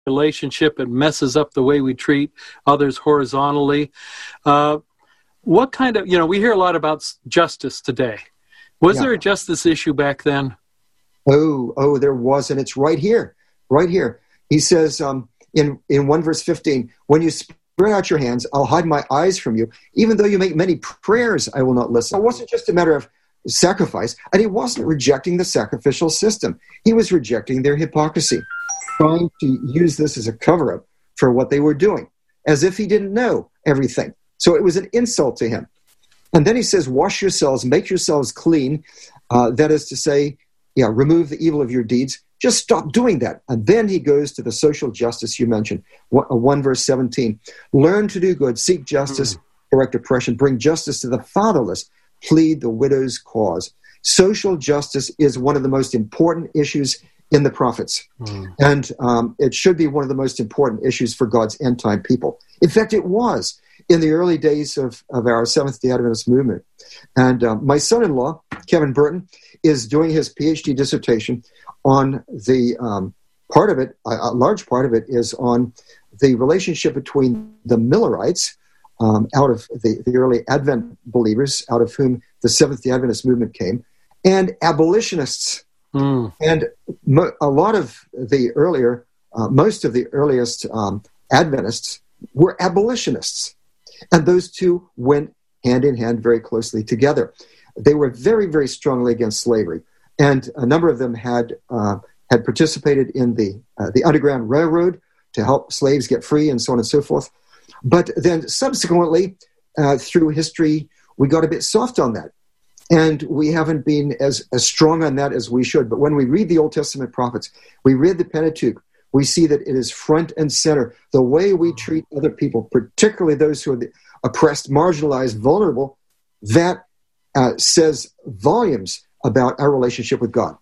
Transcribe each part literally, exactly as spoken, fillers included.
relationship. It messes up the way we treat others horizontally. Uh, what kind of, you know, we hear a lot about justice today. Was Yeah. there a justice issue back then? Oh, oh, there was, and it's right here, right here. He says um, in, in one verse fifteen, when you spread out your hands, I'll hide my eyes from you. Even though you make many prayers, I will not listen. It wasn't just a matter of sacrifice, and he wasn't rejecting the sacrificial system. He was rejecting their hypocrisy, trying to use this as a cover-up for what they were doing, as if he didn't know everything. So it was an insult to him. And then he says, wash yourselves, make yourselves clean. Uh, that is to say, yeah, remove the evil of your deeds. Just stop doing that. And then he goes to the social justice you mentioned, one verse seventeen. Learn to do good, seek justice, mm. correct oppression, bring justice to the fatherless, plead the widow's cause. Social justice is one of the most important issues in the prophets. Mm. And um, it should be one of the most important issues for God's end-time people. In fact, it was in the early days of, of our Seventh-day Adventist movement. And uh, my son-in-law, Kevin Burton, is doing his PhD dissertation on the um, part of it, a, a large part of it is on the relationship between the Millerites, um, out of the, the early Advent believers, out of whom the Seventh-day Adventist movement came, and abolitionists. Mm. And mo- a lot of the earlier, uh, most of the earliest um, Adventists were abolitionists. And those two went hand in hand very closely together. They were very, very strongly against slavery. And a number of them had uh, had participated in the uh, the Underground Railroad to help slaves get free and so on and so forth. But then subsequently, uh, through history, we got a bit soft on that. And we haven't been as, as strong on that as we should. But when we read the Old Testament prophets, we read the Pentateuch, we see that it is front and center. The way we treat other people, particularly those who are the oppressed, marginalized, vulnerable, that uh, says volumes about our relationship with God.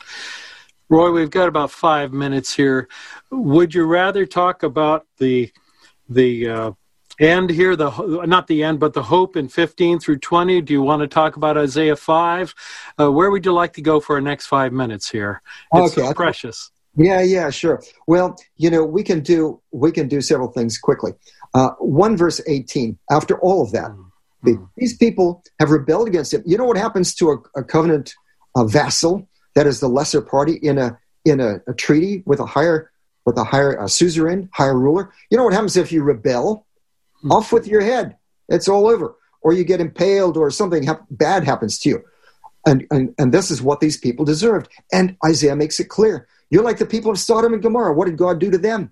Roy, we've got about five minutes here. Would you rather talk about the the uh, end here, the not the end, but the hope in fifteen through twenty? Do you want to talk about Isaiah five? Uh, where would you like to go for our next five minutes here? It's okay, so precious. Yeah, yeah, sure. Well, you know, we can do we can do several things quickly. Uh, one verse eighteen. After all of that, mm-hmm. the, these people have rebelled against him. You know what happens to a, a covenant a vassal, that is the lesser party in a in a, a treaty with a higher with a higher a suzerain, higher ruler? You know what happens if you rebel? Mm-hmm. Off with your head. It's all over. Or you get impaled, or something ha- bad happens to you. And, and and this is what these people deserved. And Isaiah makes it clear. You're like the people of Sodom and Gomorrah. What did God do to them?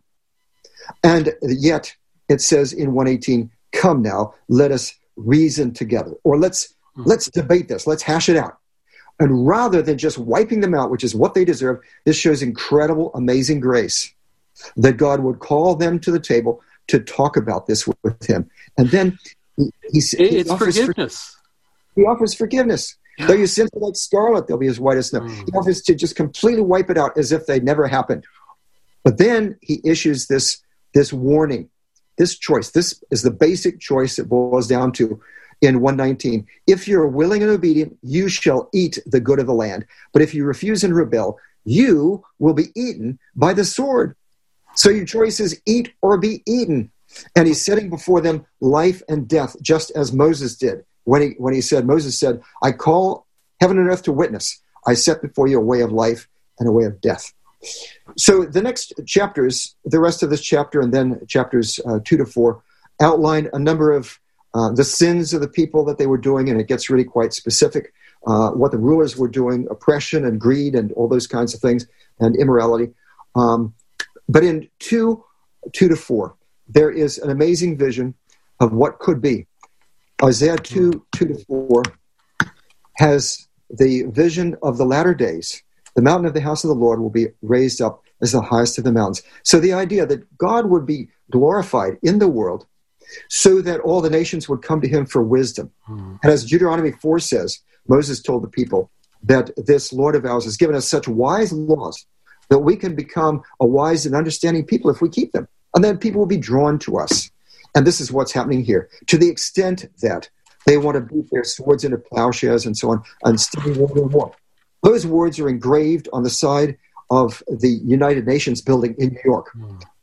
And yet it says in one eighteen, come now, let us reason together. Or let's mm-hmm. let's debate this. Let's hash it out. And rather than just wiping them out, which is what they deserve, this shows incredible, amazing grace that God would call them to the table to talk about this with, with him. And then he, he, he it's offers forgiveness. For, he offers forgiveness. Yeah. Though your sins are like scarlet, they'll be as white as snow. Mm. He offers to just completely wipe it out as if they never happened. But then he issues this, this warning, this choice. This is the basic choice it boils down to in one nineteen. If you're willing and obedient, you shall eat the good of the land. But if you refuse and rebel, you will be eaten by the sword. So your choice is eat or be eaten. And he's setting before them life and death, just as Moses did. When he when he said, Moses said, I call heaven and earth to witness. I set before you a way of life and a way of death. So the next chapters, the rest of this chapter and then chapters uh, two to four, outline a number of uh, the sins of the people that they were doing, and it gets really quite specific. Uh, what the rulers were doing, oppression and greed and all those kinds of things, and immorality. Um, but in two, two to four, there is an amazing vision of what could be. Isaiah two, two to four has the vision of the latter days. The mountain of the house of the Lord will be raised up as the highest of the mountains. So the idea that God would be glorified in the world so that all the nations would come to him for wisdom. Hmm. And as Deuteronomy four says, Moses told the people that this Lord of ours has given us such wise laws that we can become a wise and understanding people if we keep them. And then people will be drawn to us. And this is what's happening here. To the extent that they want to beat their swords into plowshares and so on, and study war and war. Those words are engraved on the side of the United Nations building in New York. Mm.